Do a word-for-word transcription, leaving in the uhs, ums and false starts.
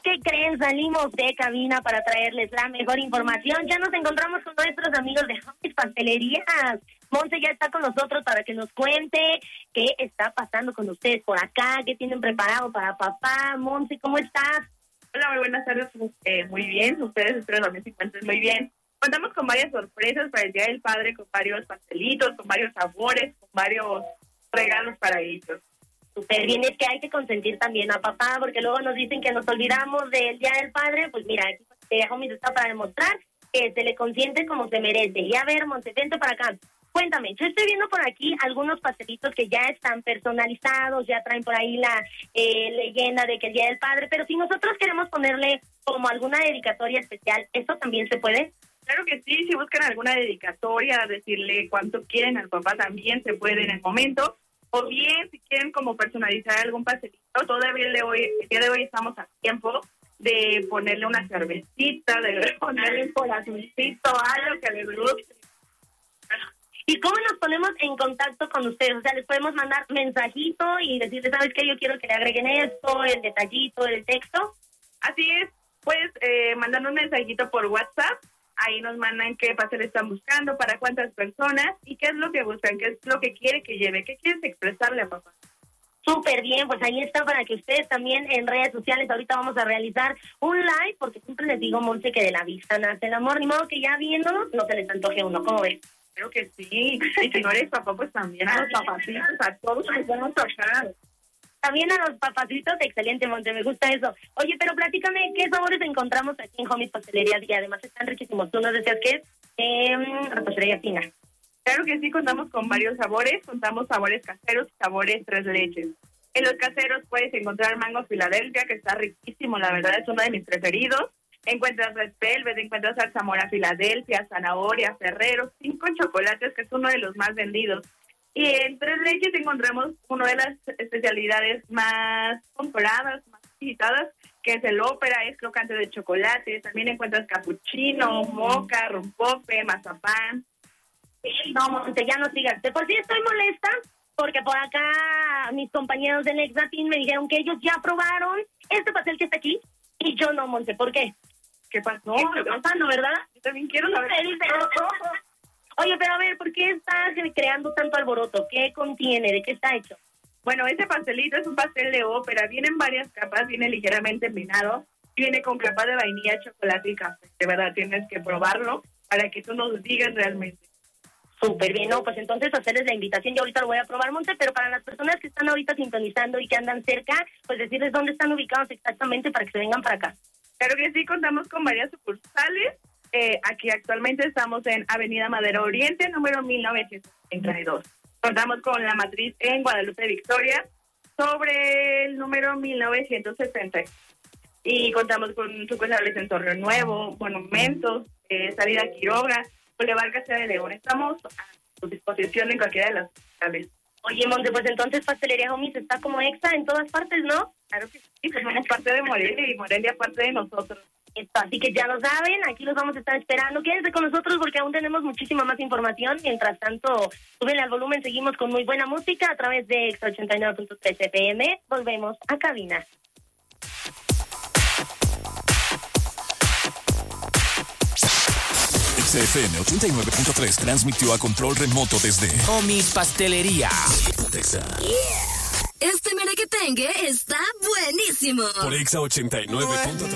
¿qué creen? Salimos de cabina para traerles la mejor información. Ya nos encontramos con nuestros amigos de Homies Pastelerías. Monse ya está con nosotros para que nos cuente qué está pasando con ustedes por acá, qué tienen preparado para papá. Monse, ¿cómo estás? Hola, muy buenas tardes. Eh, muy bien, ustedes espero también se encuentren muy bien. Contamos con varias sorpresas para el Día del Padre, con varios pastelitos, con varios sabores, con varios regalos para ellos. Súper bien, es que hay que consentir también a papá, porque luego nos dicen que nos olvidamos del Día del Padre. Pues mira, aquí Homies está para demostrar que se le consiente como se merece. Y a ver, Monse, vente para acá. Cuéntame, yo estoy viendo por aquí algunos pastelitos que ya están personalizados, ya traen por ahí la eh, leyenda de que el Día del Padre, pero si nosotros queremos ponerle como alguna dedicatoria especial, ¿eso también se puede? Claro que sí, si buscan alguna dedicatoria, decirle cuánto quieren al papá, también se puede en el momento. O bien, si quieren como personalizar algún pastelito, todavía el, de hoy, el día de hoy estamos a tiempo de ponerle una cervecita, de ponerle un corazoncito, algo que les guste. ¿Y cómo nos ponemos en contacto con ustedes? O sea, les podemos mandar mensajito y decirles, ¿sabes qué? Yo quiero que le agreguen esto, el detallito, el texto. Así es, puedes eh, mandar un mensajito por WhatsApp. Ahí nos mandan qué pastel están buscando, para cuántas personas y qué es lo que buscan, qué es lo que quiere que lleve, qué quieres expresarle a papá. Súper bien, pues ahí está para que ustedes también en redes sociales, ahorita vamos a realizar un live, porque siempre les digo, Monse, que de la vista nace el amor, ni modo que ya viéndonos no se les antoje uno, ¿cómo ves? Creo que sí, y si no eres papá, pues también a los papacitos, a todos les vamos a tocar. También a los papacitos, excelente, Monte, me gusta eso. Oye, pero platícame, ¿qué sabores encontramos aquí en Homies Pastelerías? Y además están riquísimos. Tú nos decías que es eh, pastelería fina. Claro que sí, contamos con varios sabores. Contamos sabores caseros y sabores tres leches. En los caseros puedes encontrar mango Filadelfia, que está riquísimo, la verdad es uno de mis preferidos. Encuentras Red Velvet, encuentras zarzamora Filadelfia, zanahoria, Ferrero, cinco chocolates, que es uno de los más vendidos. Y en tres leches encontramos una de las especialidades más compradas, más visitadas, que es el ópera, es crocante de chocolate. También encuentras capuchino, moca, rompope, mazapán. No, Monte, ya no sigas. De por sí estoy molesta, porque por acá mis compañeros de Nexatin me dijeron que ellos ya probaron este pastel que está aquí, y yo no, Monte. ¿Por qué? ¿Qué pasó? ¿Qué está pasando, verdad? Yo también quiero saber. Oye, pero a ver, ¿por qué estás creando tanto alboroto? ¿Qué contiene? ¿De qué está hecho? Bueno, este pastelito es un pastel de ópera. Viene en varias capas, viene ligeramente empinado. Viene con capa de vainilla, chocolate y café. De verdad, tienes que probarlo para que tú nos digas realmente. Súper bien, no, pues entonces hacerles la invitación. Yo ahorita lo voy a probar, Monse, pero para las personas que están ahorita sintonizando y que andan cerca, pues decirles dónde están ubicados exactamente para que se vengan para acá. Claro que sí, contamos con varias sucursales. Eh, aquí actualmente estamos en Avenida Madero Oriente, número mil novecientos treinta y dos. Contamos con la matriz en Guadalupe Victoria, sobre el número mil novecientos sesenta. Y contamos con sucursales en Torreón Nuevo, Monumentos, eh, Salida Quiroga, Boulevard Castilla de León. Estamos a su disposición en cualquiera de las sucursales. Oye, Monte, pues entonces Pastelería Homies está como extra en todas partes, ¿no? Claro que sí, pues somos parte de Morelia y Morelia parte de nosotros. Esto, así que ya lo saben, aquí los vamos a estar esperando. Quédense con nosotros porque aún tenemos muchísima más información. Mientras tanto, súbenle al volumen, seguimos con muy buena música a través de Extra ochenta y nueve punto tres F M. Volvemos a cabina. X F M ochenta y nueve punto tres transmitió a control remoto desde Homies Pastelería. Yeah. Este merequetengue está buenísimo. Por Exa ochenta y nueve punto tres.